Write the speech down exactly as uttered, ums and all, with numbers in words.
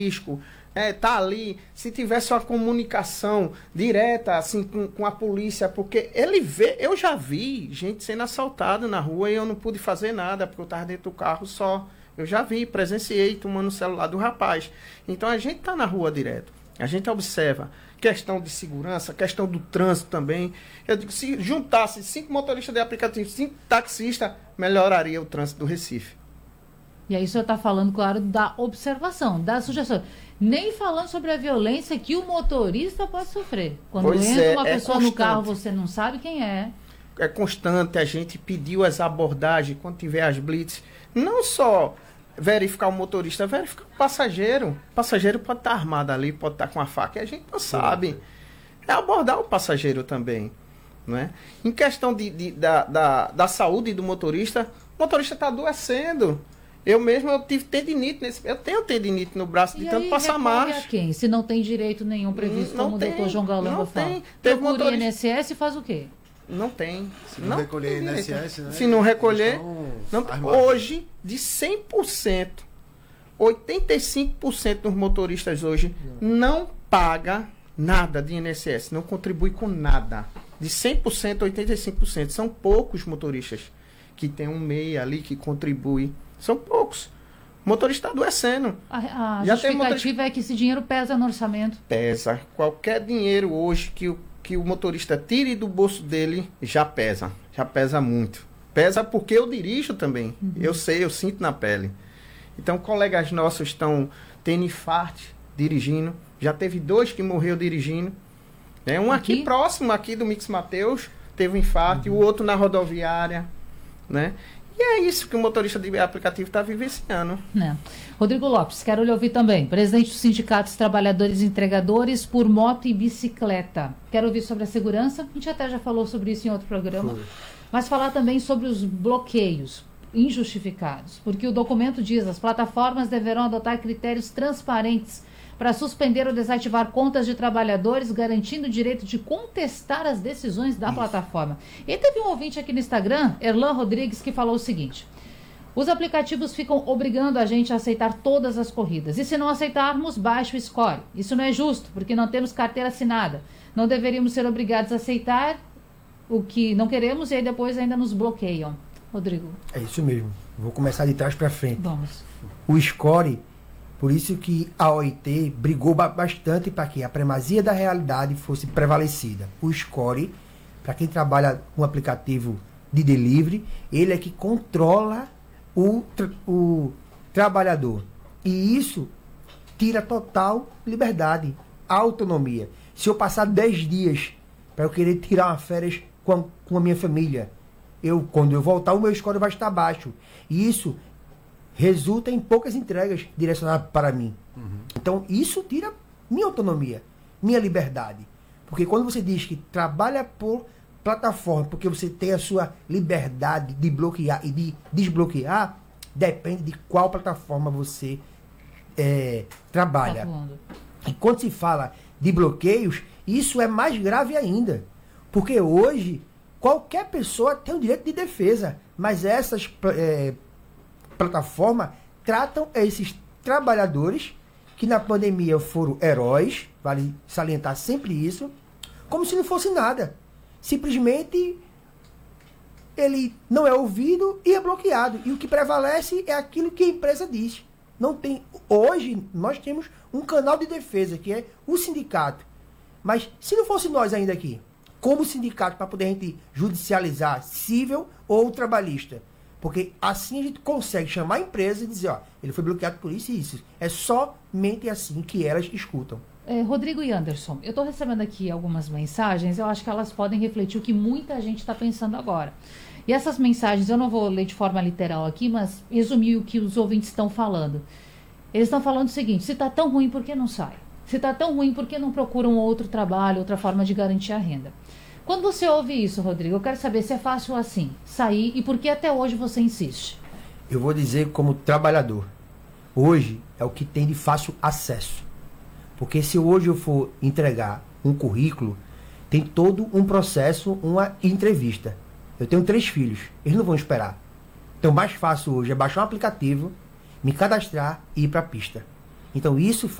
risco, é, tá ali, se tivesse uma comunicação direta assim com, com a polícia, porque ele vê, eu já vi gente sendo assaltada na rua e eu não pude fazer nada, porque eu estava dentro do carro só. Eu já vi, presenciei tomando o celular do rapaz. Então a gente tá na rua direto, a gente observa questão de segurança, questão do trânsito também. Eu digo, se juntasse cinco motoristas de aplicativo, cinco taxistas, melhoraria o trânsito do Recife. E aí o senhor está falando, claro, da observação, da sugestão. Nem falando sobre a violência que o motorista pode sofrer. Quando pois entra é, uma é pessoa constante. no carro, você não sabe quem é. É constante, a gente pediu as abordagens, quando tiver as blitz, não só verificar o motorista, verificar o passageiro. O passageiro pode estar armado ali, pode estar com a faca, e a gente não sabe. É abordar o passageiro também. Não é? Em questão de, de, da, da, da saúde do motorista, o motorista está adoecendo. Eu mesmo eu tive tendinite nesse, eu tenho tendinite no braço de E tanto aí, passar marcha. a quem? Se não tem direito nenhum previsto, Não como tem, o doutor João Galamba fala. Tem. Teve Procura motorista... o I N S S e faz o quê? Não tem. Se não, não recolher tem I N S S, né? Se não recolher, não, armados. hoje, de cem por cento, oitenta e cinco por cento dos motoristas hoje não, não paga nada de I N S S, não contribui com nada. De cem por cento, oitenta e cinco por cento. São poucos motoristas que tem um M E I ali que contribui. São poucos. O motorista está adoecendo. A, a Já justificativa tem motorista... é que esse dinheiro pesa no orçamento. Pesa. Qualquer dinheiro hoje que o, que o motorista tire do bolso dele, já pesa. Já pesa muito. Pesa porque eu dirijo também. Uhum. Eu sei, eu sinto na pele. Então, colegas nossos estão tendo infarto dirigindo. Já teve dois que morreu dirigindo. É um aqui, aqui próximo, aqui do Mix Mateus, teve um infarto. Uhum. E o outro na rodoviária, né? E é isso que o motorista de aplicativo está vivenciando. É. Rodrigo Lopes, quero lhe ouvir também. Presidente dos Sindicatos Trabalhadores e Entregadores por Moto e Bicicleta. Quero ouvir sobre a segurança. A gente até já falou sobre isso em outro programa. Foi. Mas falar também sobre os bloqueios injustificados. Porque o documento diz que as plataformas deverão adotar critérios transparentes para suspender ou desativar contas de trabalhadores, garantindo o direito de contestar as decisões da Isso. plataforma. E teve um ouvinte aqui no Instagram, Erlan Rodrigues, que falou o seguinte: os aplicativos ficam obrigando a gente a aceitar todas as corridas. E se não aceitarmos, baixa o score. Isso não é justo, porque não temos carteira assinada. Não deveríamos ser obrigados a aceitar o que não queremos e aí depois ainda nos bloqueiam. Rodrigo. É isso mesmo. Vou começar de trás para frente. Vamos. O score... Por isso que a O I T brigou bastante para que a primazia da realidade fosse prevalecida. O score, para quem trabalha com aplicativo de delivery, ele é que controla o, o trabalhador. E isso tira total liberdade, autonomia. Se eu passar dez dias para eu querer tirar uma férias com a, com a minha família, eu, quando eu voltar, o meu score vai estar baixo. E isso resulta em poucas entregas direcionadas para mim. Uhum. Então, isso tira minha autonomia, minha liberdade. Porque quando você diz que trabalha por plataforma, porque você tem a sua liberdade de bloquear e de desbloquear, depende de qual plataforma você é, trabalha. Tá. E quando se fala de bloqueios, isso é mais grave ainda. Porque hoje, qualquer pessoa tem o direito de defesa, mas essas é, plataformas tratam esses trabalhadores que na pandemia foram heróis, vale salientar sempre isso, como se não fosse nada. Simplesmente ele não é ouvido e é bloqueado. E o que prevalece é aquilo que a empresa diz. Não tem, hoje nós temos um canal de defesa, que é o sindicato. Mas se não fosse nós ainda aqui, como sindicato, para poder a gente judicializar civil ou trabalhista, porque assim a gente consegue chamar a empresa e dizer, ó, ele foi bloqueado por isso e isso. É somente assim que elas escutam. É, Rodrigo e Anderson, eu estou recebendo aqui algumas mensagens, eu acho que elas podem refletir o que muita gente está pensando agora. E essas mensagens, eu não vou ler de forma literal aqui, mas resumir o que os ouvintes estão falando. Eles estão falando o seguinte: se está tão ruim, por que não sai? Se está tão ruim, por que não procuram outro trabalho, outra forma de garantir a renda? Quando você ouve isso, Rodrigo, eu quero saber se é fácil assim, sair, e por que até hoje você insiste? Eu vou dizer como trabalhador. Hoje é o que tem de fácil acesso. Porque se hoje eu for entregar um currículo, tem todo um processo, uma entrevista. Eu tenho três filhos, eles não vão esperar. Então, mais fácil hoje é baixar um aplicativo, me cadastrar e ir para a pista. Então, isso